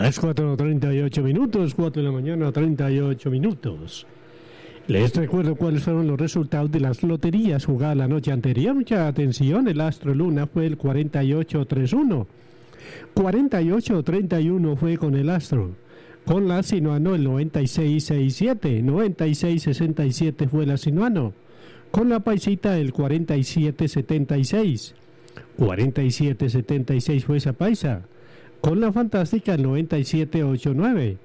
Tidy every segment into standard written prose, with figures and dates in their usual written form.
Las 4:38 minutos, 4 de la mañana, 38 minutos. Les recuerdo cuáles fueron los resultados de las loterías jugadas la noche anterior. Mucha atención, el Astro Luna fue el 4831. 4831 fue con el Astro. Con la Sinuano el 9667. 9667 fue la Sinuano. Con la Paisita el 4776. 4776 fue esa Paisa. Con la Fantástica el 9789.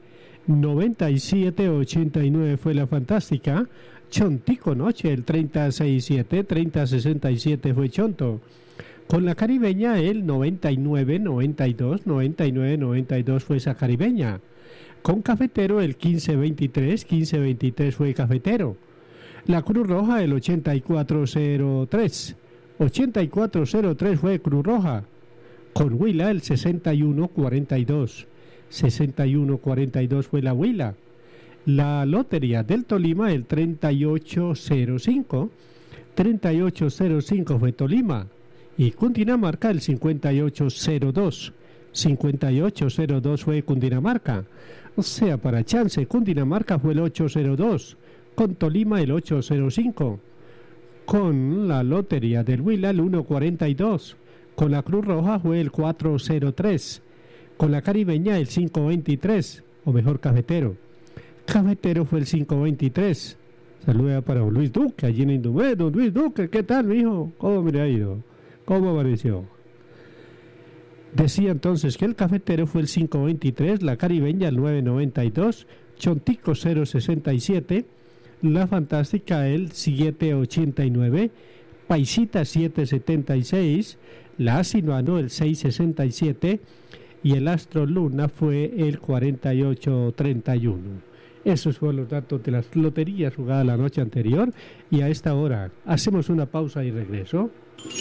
9789 fue la Fantástica. Chontico Noche el 3067. 3067 fue Chonto. Con la Caribeña el 9992. 9992 fue esa Caribeña. Con Cafetero el 1523. 1523 fue Cafetero. La Cruz Roja el 8403. 8403 fue Cruz Roja. Con Huila el 6142. 6142 fue la Huila. La Lotería del Tolima el 3805. 3805 fue Tolima. Y Cundinamarca el 5802. 5802 fue Cundinamarca. O sea, para chance, Cundinamarca fue el 802. Con Tolima el 805. Con la Lotería del Huila el 142. Con la Cruz Roja fue el 403. Con la Caribeña el 523, o mejor Cafetero. Cafetero fue el 523. Saluda para Luis Duque, allí en Indumé. Don Luis Duque, ¿qué tal, mijo? ¿Cómo me ha ido? ¿Cómo apareció? Decía entonces que el Cafetero fue el 523, la Caribeña el 992, Chontico 067, la Fantástica el 789, Paisita 776, la Sinuano el 667 y el Astro Luna fue el 4831. Esos fueron los datos de las loterías jugadas la noche anterior y a esta hora hacemos una pausa y regreso.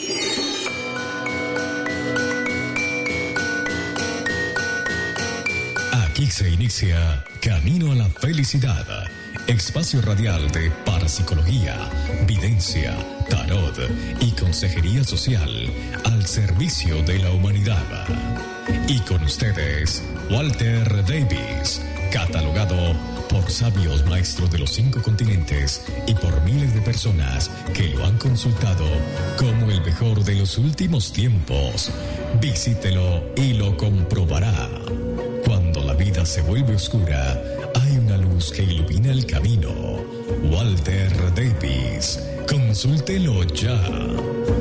Aquí se inicia Camino a la Felicidad, espacio radial de parapsicología, videncia, tarot y consejería social al servicio de la humanidad. Y con ustedes, Walter Davis, catalogado por sabios maestros de los 5 continentes y por miles de personas que lo han consultado como el mejor de los últimos tiempos. Visítelo y lo comprobará. Cuando la vida se vuelve oscura, hay una luz que ilumina el camino. Walter Davis, consúltelo ya.